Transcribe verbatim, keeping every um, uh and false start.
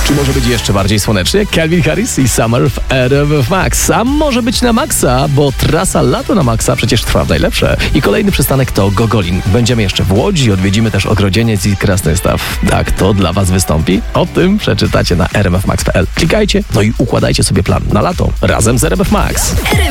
Czy może być jeszcze bardziej słonecznie? Calvin Harris i Summer w R M F Max. A może być na maksa, bo trasa lato na maksa przecież trwa w najlepsze. I kolejny przystanek to Gogolin. Będziemy jeszcze w Łodzi, odwiedzimy też Ogrodzieniec i Krasny Staw. A kto dla was wystąpi? O tym przeczytacie na r m f max kropka p l. Klikajcie, no i układajcie sobie plan na lato razem z R M F Max.